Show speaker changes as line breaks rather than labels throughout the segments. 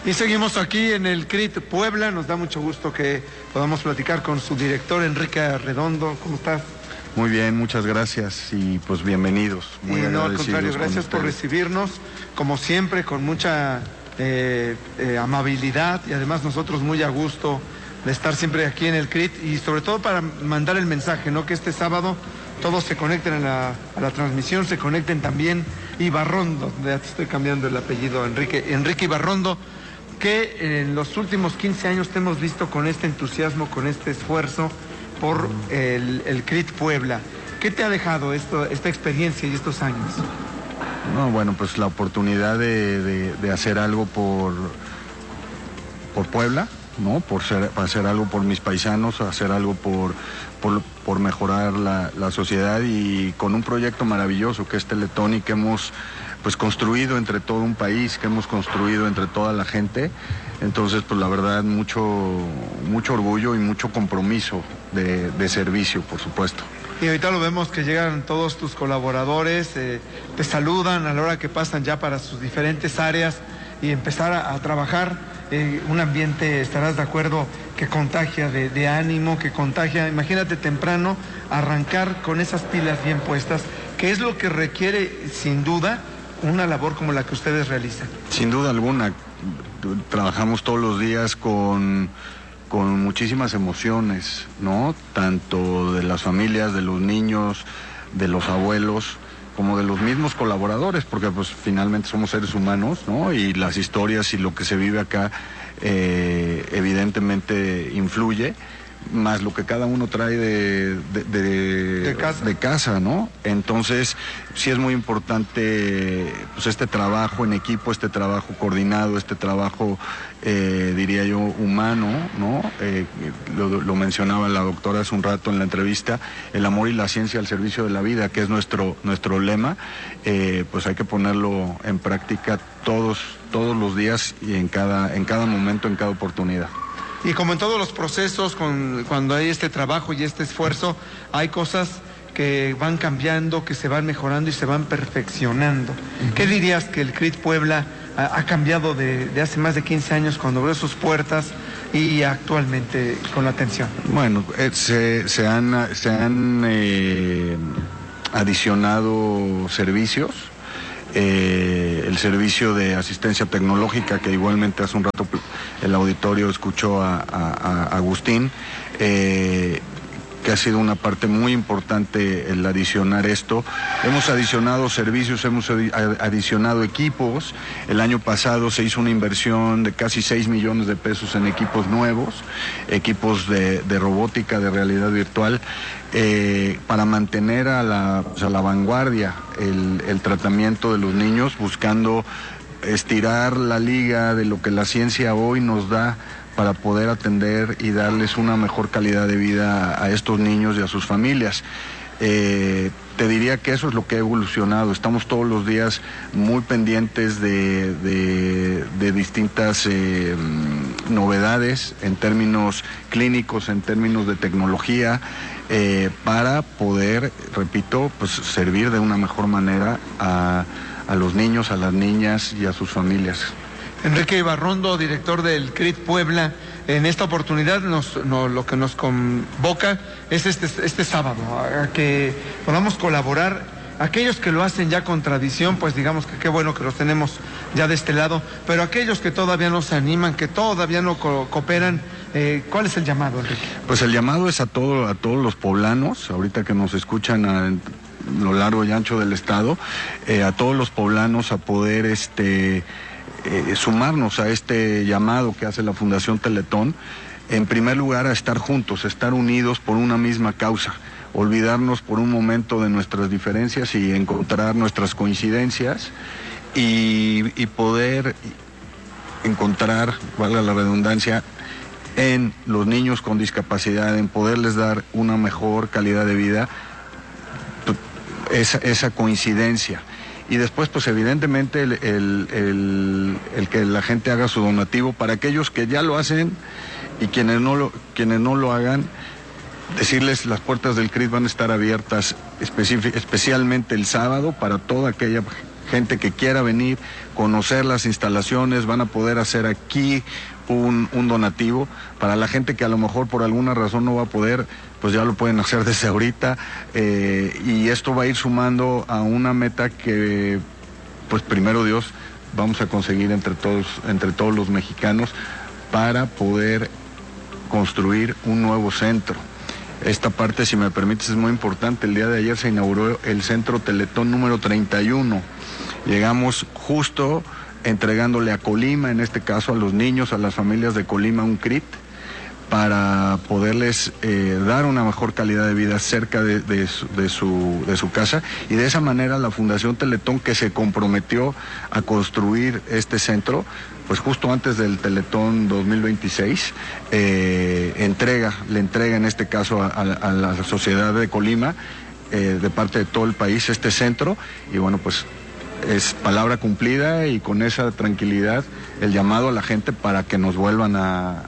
Y seguimos aquí en el CRIT Puebla. Nos da mucho gusto que podamos platicar con su director, Enrique Arredondo. ¿Cómo estás?
Muy bien, muchas gracias y pues bienvenidos.
Muy agradecidos. No, al contrario, gracias por recibirnos, como siempre, con mucha amabilidad, y además nosotros muy a gusto de estar siempre aquí en el CRIT, y sobre todo para mandar el mensaje, ¿no? Que este sábado todos se conecten a la transmisión, se conecten también Ibarrondo, ya te estoy cambiando el apellido, Enrique Ibarrondo, que en los últimos 15 años te hemos visto con este entusiasmo, con este esfuerzo por el CRIT Puebla. ¿Qué te ha dejado esta experiencia y estos años?
No, bueno, pues la oportunidad de hacer algo por Puebla, ¿no? Hacer algo por mis paisanos, hacer algo por mejorar la sociedad, y con un proyecto maravilloso que es Teletón, y que hemos pues construido entre todo un país, que hemos construido entre toda la gente. Entonces, pues la verdad, mucho orgullo y mucho compromiso de servicio, por supuesto.
Y ahorita lo vemos que llegan todos tus colaboradores, te saludan a la hora que pasan ya para sus diferentes áreas y empezar a trabajar. Un ambiente, estarás de acuerdo, que contagia de ánimo, que contagia. Imagínate temprano arrancar con esas pilas bien puestas, que es lo que requiere sin duda una labor como la que ustedes realizan.
Sin duda alguna, trabajamos todos los días con muchísimas emociones, ¿no? Tanto de las familias, de los niños, de los abuelos, como de los mismos colaboradores, porque pues finalmente somos seres humanos, ¿no? Y las historias y lo que se vive acá evidentemente influye, más lo que cada uno trae de casa, ¿no? Entonces, sí es muy importante pues este trabajo en equipo, este trabajo coordinado, este trabajo, diría yo, humano, ¿no? Lo mencionaba la doctora hace un rato en la entrevista, el amor y la ciencia al servicio de la vida, que es nuestro lema. Pues hay que ponerlo en práctica todos los días y en cada momento, en cada oportunidad.
Y como en todos los procesos, cuando hay este trabajo y este esfuerzo, hay cosas que van cambiando, que se van mejorando y se van perfeccionando. Uh-huh. ¿Qué dirías que el CRIT Puebla ha cambiado de hace más de 15 años cuando abrió sus puertas y actualmente con la atención?
Bueno, se han adicionado servicios. El servicio de asistencia tecnológica, que igualmente hace un rato el auditorio escuchó a Agustín, que ha sido una parte muy importante el adicionar esto. Hemos adicionado servicios, hemos adicionado equipos. El año pasado se hizo una inversión de casi 6 millones de pesos en equipos nuevos, equipos de robótica, de realidad virtual, para mantener a la vanguardia el tratamiento de los niños, buscando estirar la liga de lo que la ciencia hoy nos da para poder atender y darles una mejor calidad de vida a estos niños y a sus familias. Te diría que eso es lo que ha evolucionado. Estamos todos los días muy pendientes de distintas novedades en términos clínicos, en términos de tecnología, para poder, repito, pues servir de una mejor manera a los niños, a las niñas y a sus familias.
Enrique Ibarrondo, director del CRIT Puebla, en esta oportunidad lo que nos convoca es este sábado, a que podamos colaborar. Aquellos que lo hacen ya con tradición, pues digamos que qué bueno que los tenemos ya de este lado, pero aquellos que todavía no se animan, que todavía no cooperan, ¿cuál es el llamado, Enrique?
Pues el llamado es a todos los poblanos, ahorita que nos escuchan a lo largo y ancho del estado, a todos los poblanos a poder sumarnos a este llamado que hace la Fundación Teletón. En primer lugar, a estar juntos, a estar unidos por una misma causa, olvidarnos por un momento de nuestras diferencias y encontrar nuestras coincidencias y poder encontrar, valga la redundancia, en los niños con discapacidad, en poderles dar una mejor calidad de vida, esa coincidencia. Y después, pues evidentemente el que la gente haga su donativo. Para aquellos que ya lo hacen y quienes no lo hagan, decirles, las puertas del CRIT van a estar abiertas especialmente el sábado para toda aquella gente que quiera venir, conocer las instalaciones, van a poder hacer aquí un donativo. Para la gente que a lo mejor por alguna razón no va a poder, pues ya lo pueden hacer desde ahorita, y esto va a ir sumando a una meta que, pues primero Dios, vamos a conseguir entre todos los mexicanos, para poder construir un nuevo centro. Esta parte, si me permites, es muy importante. El día de ayer se inauguró el Centro Teletón número 31. Llegamos justo entregándole a Colima, en este caso a los niños, a las familias de Colima, un CRIT, para poderles dar una mejor calidad de vida cerca de su casa, y de esa manera la Fundación Teletón, que se comprometió a construir este centro, pues justo antes del Teletón 2026, le entrega en este caso a la sociedad de Colima, de parte de todo el país, este centro, y bueno, pues es palabra cumplida, y con esa tranquilidad el llamado a la gente para que nos vuelvan a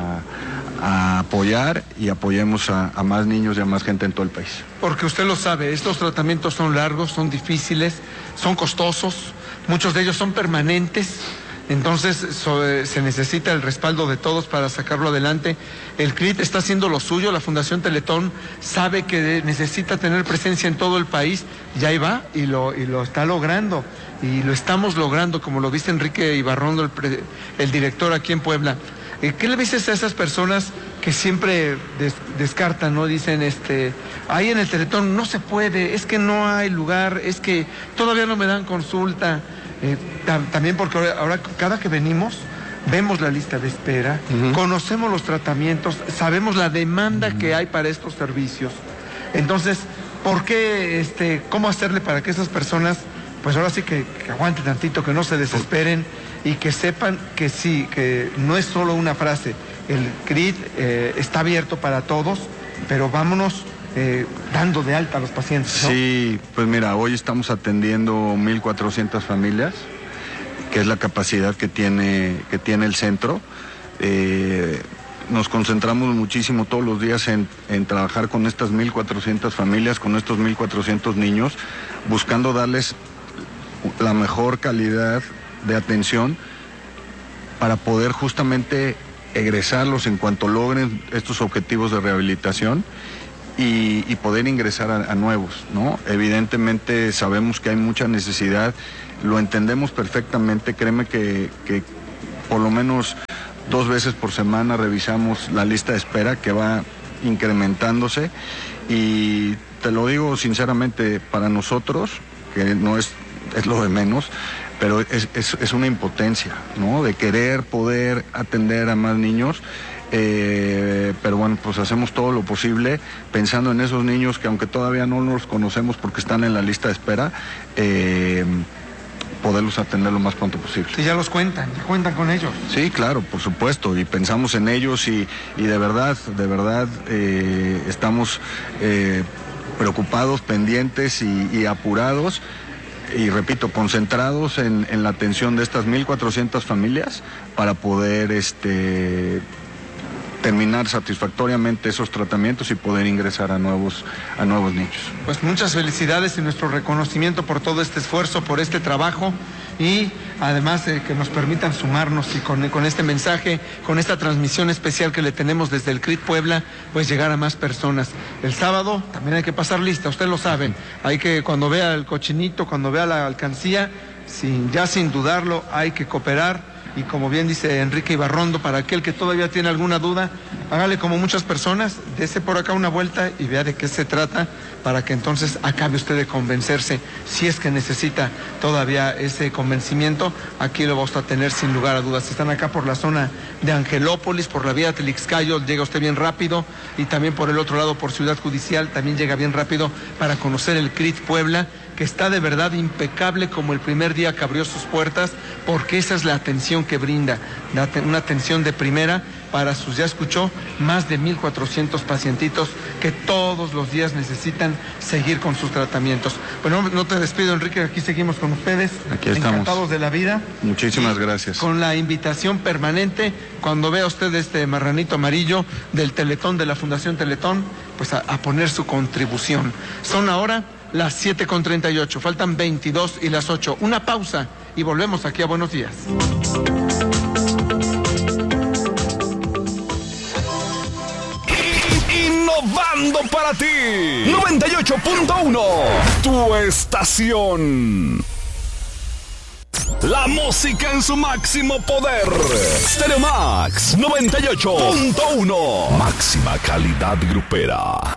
apoyar, y apoyemos a más niños y a más gente en todo el país.
Porque usted lo sabe, estos tratamientos son largos, son difíciles, son costosos, muchos de ellos son permanentes. Entonces se necesita el respaldo de todos para sacarlo adelante. El CRIT está haciendo lo suyo, la Fundación Teletón sabe que necesita tener presencia en todo el país, y ahí va, y lo está logrando, y lo estamos logrando, como lo dice Enrique Ibarrondo, el director aquí en Puebla. ¿Qué le dices a esas personas que siempre descartan, ¿no? Dicen, ahí en el Teletón no se puede, es que no hay lugar, es que todavía no me dan consulta? También porque ahora cada que venimos vemos la lista de espera, conocemos los tratamientos, sabemos la demanda que hay para estos servicios. Entonces, ¿por qué, cómo hacerle para que esas personas, pues ahora sí que aguanten tantito, que no se desesperen, y que sepan que sí, que no es solo una frase? El CRIT está abierto para todos, pero vámonos dando de alta a los pacientes, ¿no?
Sí, pues mira, hoy estamos atendiendo 1,400 familias, que es la capacidad que tiene el centro. Nos concentramos muchísimo todos los días en trabajar con estas 1,400 familias, con estos 1,400 niños, buscando darles la mejor calidad de atención para poder justamente egresarlos en cuanto logren estos objetivos de rehabilitación, y poder ingresar a nuevos, ¿no? Evidentemente sabemos que hay mucha necesidad, lo entendemos perfectamente. Créeme que por lo menos 2 veces por semana revisamos la lista de espera, que va incrementándose, y te lo digo sinceramente, para nosotros, que no es lo de menos, pero es una impotencia, ¿no? De querer poder atender a más niños. Pero bueno, pues hacemos todo lo posible pensando en esos niños que, aunque todavía no los conocemos porque están en la lista de espera, poderlos atender lo más pronto posible.
Sí, ya cuentan con ellos.
Sí, claro, por supuesto, y pensamos en ellos, y de verdad, estamos preocupados, pendientes y apurados, y repito, concentrados en la atención de estas 1,400 familias, para poder terminar satisfactoriamente esos tratamientos y poder ingresar a nuevos niños.
Pues muchas felicidades y nuestro reconocimiento por todo este esfuerzo, por este trabajo, y además que nos permitan sumarnos, y con este mensaje, con esta transmisión especial que le tenemos desde el CRIT Puebla, pues llegar a más personas. El sábado también hay que pasar lista, usted lo sabe, hay que, cuando vea el cochinito, cuando vea la alcancía, sin dudarlo, hay que cooperar. Y como bien dice Enrique Ibarrondo, para aquel que todavía tiene alguna duda, hágale como muchas personas, dése por acá una vuelta y vea de qué se trata, para que entonces acabe usted de convencerse. Si es que necesita todavía ese convencimiento, aquí lo vamos a tener sin lugar a dudas. Si están acá por la zona de Angelópolis, por la vía Telixcayo, llega usted bien rápido, y también por el otro lado, por Ciudad Judicial, también llega bien rápido para conocer el CRIT Puebla, que está de verdad impecable como el primer día que abrió sus puertas, porque esa es la atención que brinda, una atención de primera para sus, ya escuchó, más de 1,400 pacientitos que todos los días necesitan seguir con sus tratamientos. Bueno, no te despido, Enrique, aquí seguimos con ustedes.
Aquí estamos.
Encantados de la vida.
Muchísimas gracias.
Con la invitación permanente, cuando vea usted este marranito amarillo del Teletón, de la Fundación Teletón, pues a poner su contribución. Son ahora las 7:38. Faltan 22 y las 8. Una pausa y volvemos aquí a Buenos Días.
Innovando para ti. 98.1. Tu estación. La música en su máximo poder. Stereo Max 98.1. Máxima calidad grupera.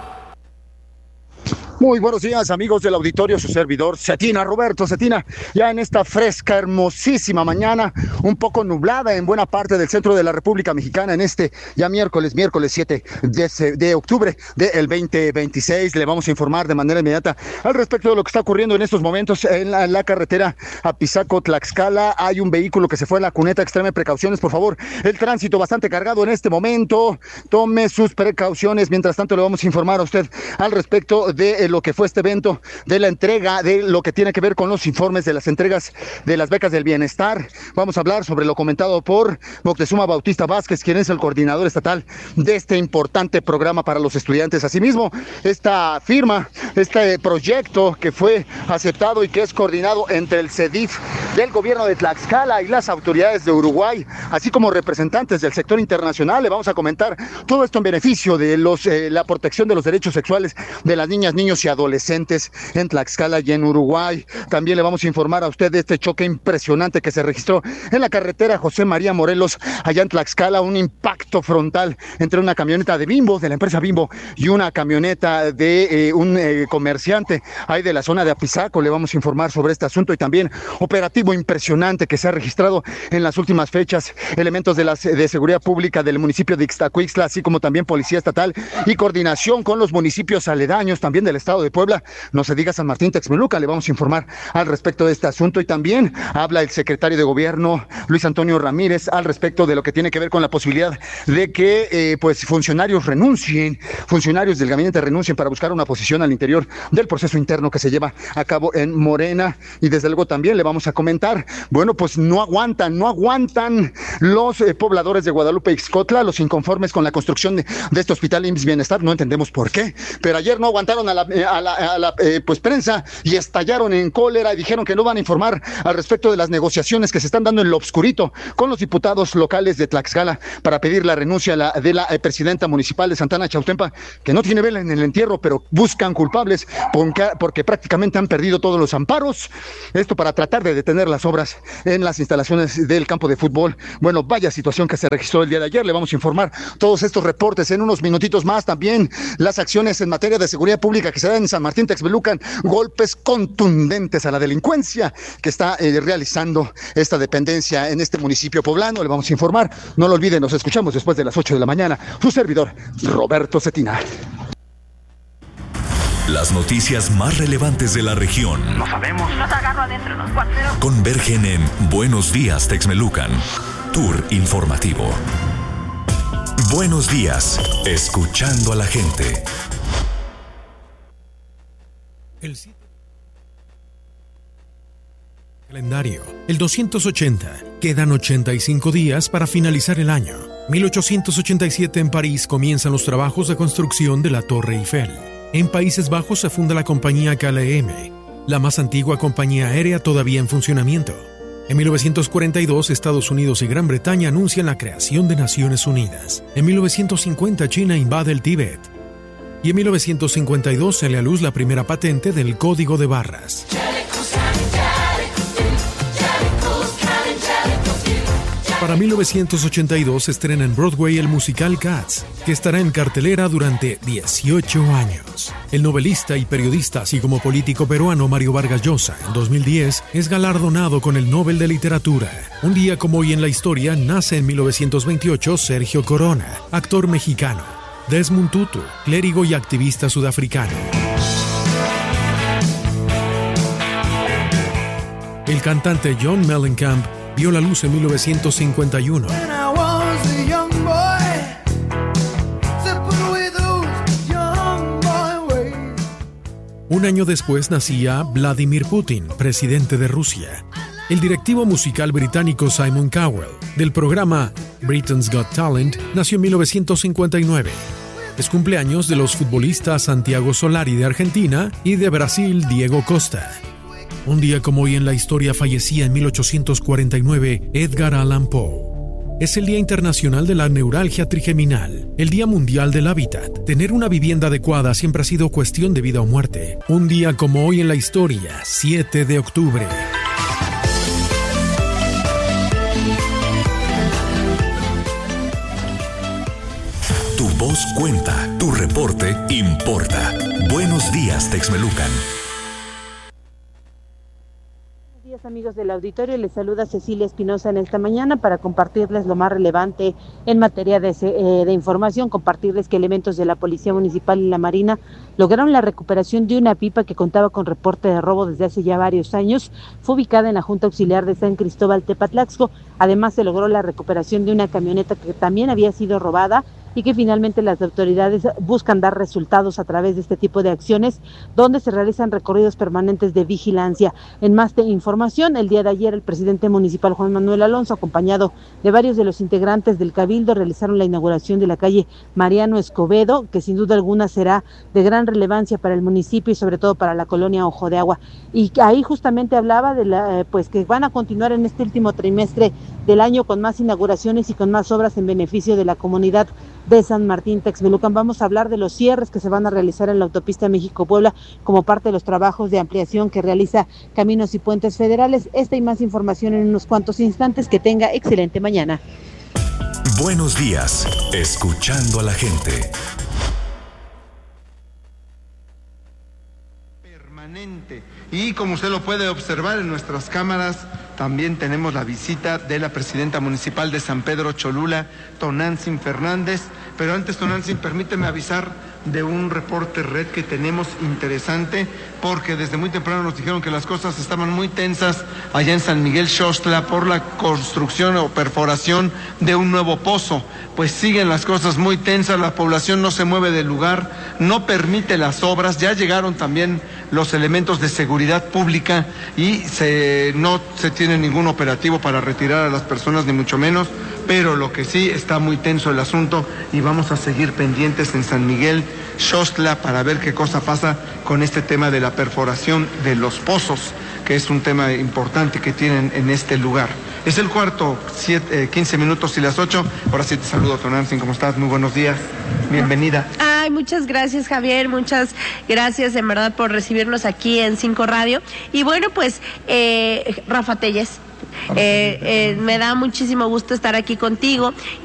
Muy buenos días, amigos del auditorio, su servidor Cetina, Roberto Cetina, ya en esta fresca, hermosísima mañana, un poco nublada en buena parte del centro de la República Mexicana, en este ya miércoles 7 de octubre del 2026. Le vamos a informar de manera inmediata al respecto de lo que está ocurriendo en estos momentos en la carretera Apizaco-Tlaxcala. Hay un vehículo que se fue a la cuneta, extreme precauciones, por favor. El tránsito bastante cargado en este momento, tome sus precauciones. Mientras tanto, le vamos a informar a usted al respecto de lo que fue este evento, de la entrega, de lo que tiene que ver con los informes de las entregas de las becas del bienestar. Vamos a hablar sobre lo comentado por Moctezuma Bautista Vázquez, quien es el coordinador estatal de este importante programa para los estudiantes. Asimismo, esta firma, este proyecto que fue aceptado y que es coordinado entre el CEDIF del gobierno de Tlaxcala y las autoridades de Uruguay, así como representantes del sector internacional. Le vamos a comentar todo esto en beneficio de la protección de los derechos sexuales de las niñas, niños y adolescentes en Tlaxcala y en Uruguay. También le vamos a informar a usted de este choque impresionante que se registró en la carretera José María Morelos, allá en Tlaxcala, un impacto frontal entre una camioneta de Bimbo, de la empresa Bimbo, y una camioneta de un comerciante ahí de la zona de Apizaco. Le vamos a informar sobre este asunto y también operativo impresionante que se ha registrado en las últimas fechas. Elementos de seguridad pública del municipio de Ixtacuixtla, así como también policía estatal y coordinación con los municipios aledaños también del estado de Puebla, no se diga San Martín Texmelucan. Le vamos a informar al respecto de este asunto y también habla el secretario de gobierno Luis Antonio Ramírez al respecto de lo que tiene que ver con la posibilidad de que funcionarios del gabinete renuncien para buscar una posición al interior del proceso interno que se lleva a cabo en Morena. Y desde luego también le vamos a comentar, bueno, pues no aguantan los pobladores de Guadalupe Ixcotla, los inconformes con la construcción de este hospital IMSS Bienestar. No entendemos por qué, pero ayer no aguantaron a la prensa y estallaron en cólera y dijeron que no van a informar al respecto de las negociaciones que se están dando en lo obscurito con los diputados locales de Tlaxcala para pedir la renuncia de la presidenta municipal de Santana Chautempa, que no tiene vela en el entierro, pero buscan culpables porque prácticamente han perdido todos los amparos. Esto para tratar de detener las obras en las instalaciones del campo de fútbol. Bueno, vaya situación que se registró el día de ayer. Le vamos a informar todos estos reportes en unos minutitos más. También las acciones en materia de seguridad pública que se dan en San Martín Texmelucan, golpes contundentes a la delincuencia que está realizando esta dependencia en este municipio poblano. Le vamos a informar, no lo olviden, nos escuchamos después de las 8 de la mañana. Su servidor, Roberto Cetina.
Las noticias más relevantes de la región.
No sabemos. Los agarro adentro, los cuarteros.
Convergen en Buenos Días Texmelucan, tour informativo. Buenos días, escuchando a la gente.
Calendario, el 280. Quedan 85 días para finalizar el año. 1887 en París comienzan los trabajos de construcción de la Torre Eiffel. En Países Bajos se funda la compañía KLM, la más antigua compañía aérea todavía en funcionamiento. En 1942, Estados Unidos y Gran Bretaña anuncian la creación de Naciones Unidas. En 1950, China invade el Tíbet. Y en 1952 sale a luz la primera patente del código de barras. Para 1982 se estrena en Broadway el musical Cats, que estará en cartelera durante 18 años. El novelista y periodista, así como político peruano Mario Vargas Llosa, en 2010 es galardonado con el Nobel de Literatura. Un día como hoy en la historia nace en 1928 Sergio Corona, actor mexicano. Desmond Tutu, clérigo y activista sudafricano. El cantante John Mellencamp vio la luz en 1951. Un año después nacía Vladimir Putin, presidente de Rusia. El directivo musical británico Simon Cowell, del programa Britain's Got Talent, nació en 1959. Es cumpleaños de los futbolistas Santiago Solari de Argentina y de Brasil Diego Costa. Un día como hoy en la historia fallecía en 1849 Edgar Allan Poe. Es el Día Internacional de la Neuralgia Trigeminal, el Día Mundial del Hábitat. Tener una vivienda adecuada siempre ha sido cuestión de vida o muerte. Un día como hoy en la historia, 7 de octubre.
Tu voz cuenta, tu reporte importa. Buenos días, Texmelucan.
Amigos del auditorio, les saluda Cecilia Espinosa en esta mañana para compartirles lo más relevante en materia de información, compartirles que elementos de la Policía Municipal y la Marina lograron la recuperación de una pipa que contaba con reporte de robo desde hace ya varios años. Fue ubicada en la Junta Auxiliar de San Cristóbal Tepatlaxco. Además se logró la recuperación de una camioneta que también había sido robada y que finalmente las autoridades buscan dar resultados a través de este tipo de acciones, donde se realizan recorridos permanentes de vigilancia. En más de información, el día de ayer el presidente municipal Juan Manuel Alonso, acompañado de varios de los integrantes del Cabildo, realizaron la inauguración de la calle Mariano Escobedo, que sin duda alguna será de gran relevancia para el municipio y sobre todo para la colonia Ojo de Agua. Y ahí justamente hablaba de que van a continuar en este último trimestre del año con más inauguraciones y con más obras en beneficio de la comunidad de San Martín Texmelucan. Vamos a hablar de los cierres que se van a realizar en la autopista México-Puebla como parte de los trabajos de ampliación que realiza Caminos y Puentes Federales. Esta y más información en unos cuantos instantes. Que tenga excelente mañana.
Buenos días, escuchando a la gente.
Permanente. Y como usted lo puede observar en nuestras cámaras, también tenemos la visita de la presidenta municipal de San Pedro Cholula, Tonantzin Fernández. Pero antes, Tonantzin, permíteme avisar de un reporte red que tenemos interesante, porque desde muy temprano nos dijeron que las cosas estaban muy tensas allá en San Miguel Xochitla por la construcción o perforación de un nuevo pozo. Pues siguen las cosas muy tensas, la población no se mueve del lugar, no permite las obras, ya llegaron también los elementos de seguridad pública y no se tiene ningún operativo para retirar a las personas, ni mucho menos, pero lo que sí está muy tenso el asunto y vamos a seguir pendientes en San Miguel Xochitla para ver qué cosa pasa con este tema de la perforación de los pozos, que es un tema importante que tienen en este lugar. Es el cuarto, 15 minutos y las 8. Ahora sí te saludo, Tonantzin, ¿cómo estás? Muy buenos días, bienvenida.
Ay, muchas gracias, Javier, muchas gracias en verdad por recibirnos aquí en 5 Radio. Y bueno, pues, Rafa Telles, me da muchísimo gusto estar aquí contigo.